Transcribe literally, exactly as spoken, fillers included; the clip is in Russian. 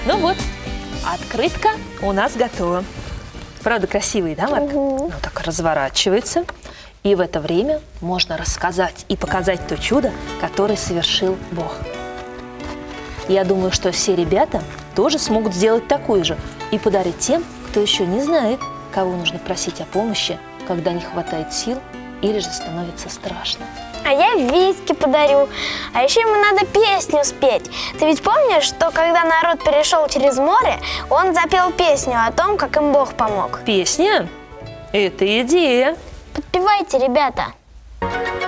Ну вот, открытка у нас готова. Правда, красивый, да, Марк? Угу. Ну, так разворачивается. И в это время можно рассказать и показать то чудо, которое совершил Бог. Я думаю, что все ребята тоже смогут сделать такое же и подарить тем, кто еще не знает, кого нужно просить о помощи, когда не хватает сил или же становится страшно. А я Витьке подарю. А еще ему надо песню спеть. Ты ведь помнишь, что когда народ перешел через море, он запел песню о том, как им Бог помог? Песня? Это идея. Подпевайте, ребята.